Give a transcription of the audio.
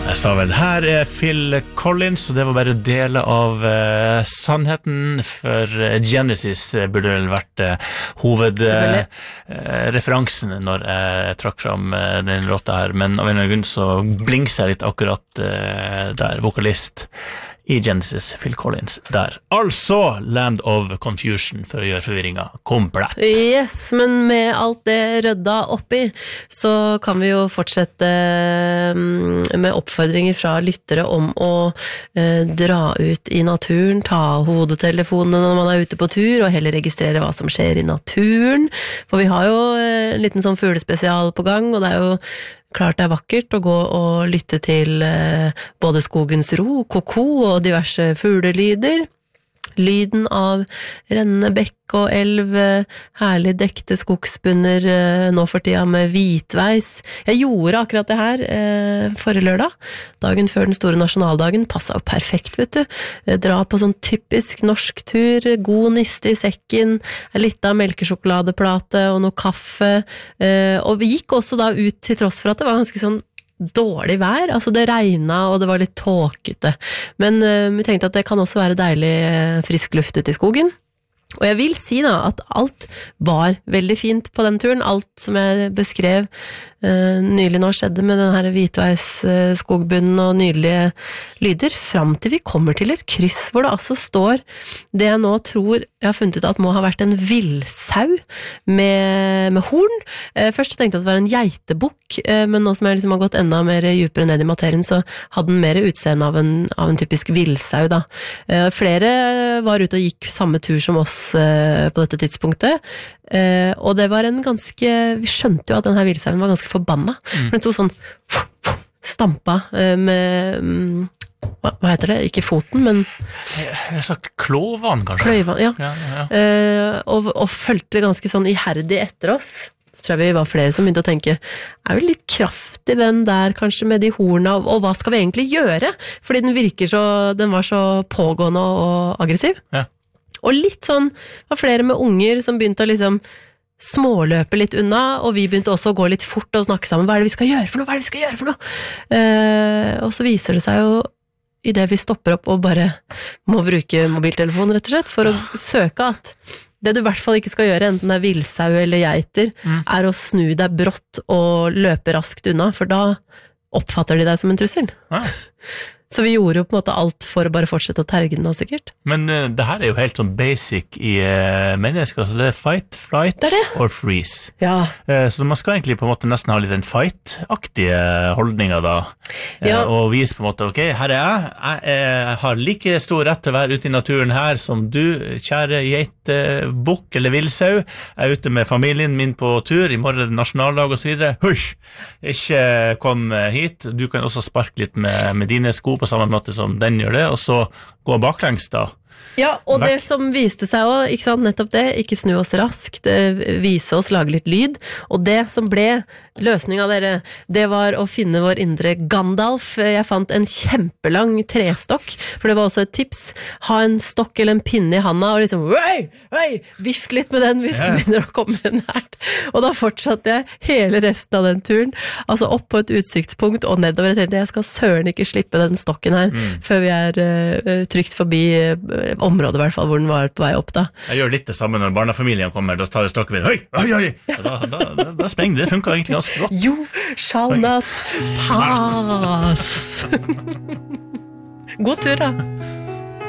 Jeg sa vel, her Phil Collins, og det var bare deler av sannheten, for Genesis burde vel vært hovedreferansen når jeg trakk fram den låta her, men av en eller annen grunn så blingser jeg litt akkurat der, vokalist I Genesis, Phil Collins, der. Altså Land of Confusion, for å gjøre forvirringen komplett. Yes, men med alt det rødda oppi, så kan vi jo fortsette med oppfordringer fra lyttere om å dra ut I naturen, ta hodetelefonene når man ute på tur, og heller registrere hva som skjer I naturen. For vi har jo en liten sånn fuglespesial på gang, og det jo klart det vakkert å gå og lytte til både skogens ro, koko og diverse fuglelyder. Lyden av rennende bekk og elv, herlig dekte skogsbunner nå for tida med hvitveis. Jeg gjorde akkurat det her forrige lørdag, dagen før den store nasjonaldagen. Passet jo perfekt, vet du. Dra på sånn typisk norsk tur, god niste I sekken, litt av melkesjokoladeplate og noe kaffe. Og vi gikk også da ut til tross for at det var ganske sånn dårlig vær, altså det regnet og det var litt tåkete, men vi tenkte at det kan også være deilig frisk luft ute I skogen, og jeg vil si da at alt var veldig fint på den turen, alt som jeg beskrev nylig nå skjedde med den her hvitveis skogbunnen og nydelige lyder, frem til vi kommer til et kryss hvor det altså står det jeg nå tror jeg har funnet ut at må ha vært en villsau med horn. Først tenkte jeg at det var en geitebukk, men nå som jeg liksom har gått enda mer djupere ned I materien, så hadde den mer utseende av en typisk villsau da. Flere var ute og gikk samme tur som oss på dette tidspunktet, og det var en ganske, vi skjønte jo at denne villsauen var ganske forbanna, for den tog sånn stampa med hva heter det? Ikke foten, men jeg sagt klåvan kanskje? Kløyvan, ja. Og følte ganske sånn iherdig etter oss. Så tror jeg vi var flere som begynte å tenke, jo litt kraftig den der kanskje med de horna, og hva skal vi egentlig gjøre? Fordi den var så pågående og aggressiv. Ja. Og litt sånn, var flere med unger som begynte å liksom småløpe litt unna, og vi begynte også å gå litt fort og snakke sammen, hva det vi skal gjøre for noe, hva det vi skal gjøre for noe? Og så viser det seg jo, I det vi stopper opp og bare må bruke mobiltelefonen rett og slett, for å søke at det du I hvert fall ikke skal gjøre, enten det villsau eller geiter, å snu deg brått og løpe raskt unna, for da oppfatter de deg som en trussel. Ja. Så vi gjorde jo på en måte alt for å bare fortsette å terge den da, sikkert. Men det her jo helt sånn basic I mennesker, så det fight, flight or freeze. Ja. Så man skal egentlig på en måte nesten ha litt en fight-aktige holdninger da, og vise på en måte, ok, her jeg har like stor rett til å være ute I naturen her som du, kjære geitebukk eller villsau, ute med familien min på tur, I morgen nasjonaldag og så videre, husk, ikke kom hit, du kan også sparke litt med dine sko på samme måte som den gjør det, og så gå baklengs da. Ja, og det som viste seg også, ikke sant, nettopp det, ikke snu oss raskt, vise oss, lage litt lyd, og det som ble løsningen av dere, det var å finne vår indre Gandalf. Jeg fant en kjempelang trestokk, for det var også et tips, ha en stokk eller en pinne I handa, og liksom, vift litt med den hvis du begynner å komme nært. Og da fortsatte jeg hele resten av den turen, altså opp på et utsiktspunkt og nedover. Jeg tenkte, jeg skal søren ikke slippe den stokken her, før vi trygt forbi området I hvert fall, hvor den var på vei opp da. Jeg gjør litt det samme når barnefamilien kommer, da tar jeg stokken min, da sprenger det, funker egentlig ganske godt. You shall not pass. God tur da.